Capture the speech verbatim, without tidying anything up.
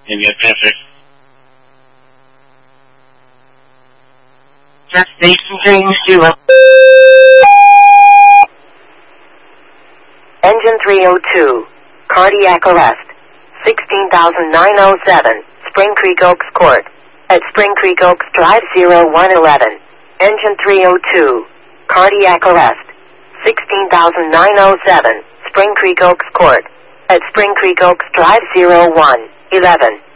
Give me a picture. Gas station James Zero. Engine three oh two. Cardiac arrest. sixteen thousand nine hundred seven. Spring Creek Oaks Court. At Spring Creek Oaks Drive zero one eleven. Engine three oh two. Cardiac arrest. sixteen thousand nine hundred seven. Spring Creek Oaks Court. At Spring Creek Oaks Drive zero one eleven.